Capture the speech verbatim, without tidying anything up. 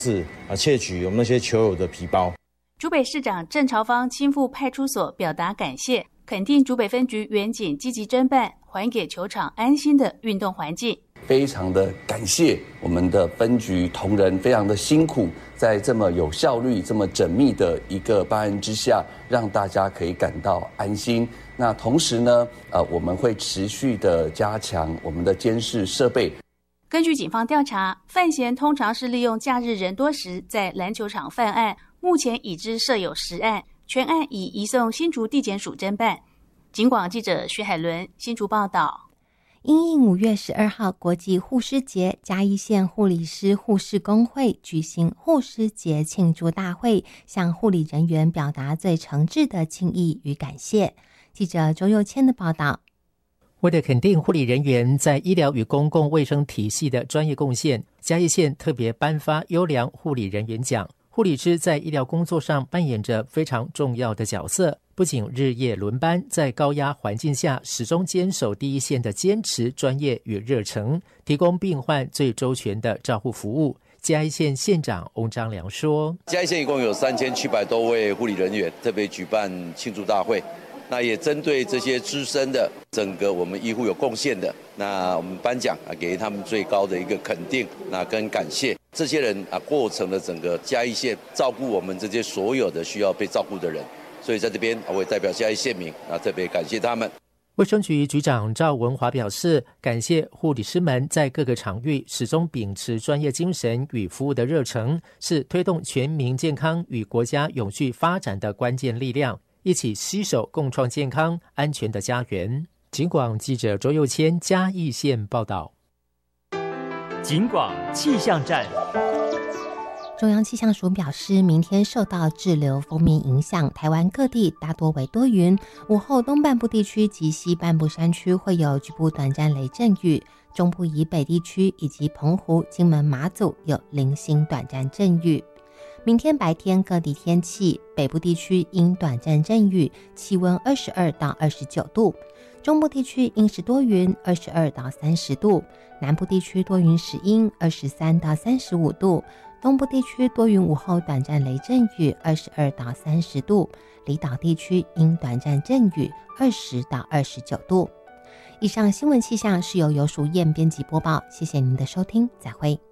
是啊窃取我们那些球友的皮包。 竹北市长郑朝方亲赴派出所表达感谢，肯定竹北分局员警积极侦办，还给球场安心的运动环境。 非常的感谢我们的分局同仁，非常的辛苦，在这么有效率、这么缜密的一个办案之下，让大家可以感到安心。那同时呢，呃，我们会持续的加强我们的监视设备。 根据警方调查，范闲通常是利用假日人多时在篮球场犯案，目前已知设有十案，全案已移送新竹地检署侦办。警广记者徐海伦新竹报道。 因应五月十二号国际护士节，嘉义县护理师护士工会举行护士节庆祝大会，向护理人员表达最诚挚的敬意与感谢。记者周佑谦的报道。 为了肯定护理人员在医疗与公共卫生体系的专业贡献，嘉义县特别颁发优良护理人员奖。护理师在医疗工作上扮演着非常重要的角色，不仅日夜轮班，在高压环境下始终坚守第一线的坚持、专业与热忱，提供病患最周全的照护服务。嘉义县县长翁章良说： 嘉义县一共有三千七百多位护理人员，特别举办庆祝大会。那也针对这些资深的，整个我们医护有贡献的，那我们颁奖啊，给他们最高的一个肯定，那跟感谢。这些人啊，构成了整个嘉义县照顾我们这些所有的需要被照顾的人，所以在这边我也代表嘉义县民啊，特别感谢他们。 卫生局局长赵文华表示，感谢护理师们在各个场域始终秉持专业精神与服务的热忱，是推动全民健康与国家永续发展的关键力量，一起携手共创健康安全的家园。警广记者周佑谦嘉义县报道。 警广气象站。 中央气象署表示，明天受到滞留锋面影响，台湾各地大多为多云，午后东半部地区及西半部山区会有局部短暂雷阵雨，中部以北地区以及澎湖、金门、马祖有零星短暂阵雨。明天白天各地天气，北部地区因短暂阵雨，气温二十二到二十九度，中部地区阴时多云，二十二到三十度，南部地区多云时阴，二十三到三十五度，东部地区多云午后短暂雷阵雨，二十二到三十度，离岛地区因短暂阵雨，二十到二十九度。以上新闻气象是由游淑燕编辑播报，谢谢您的收听，再会。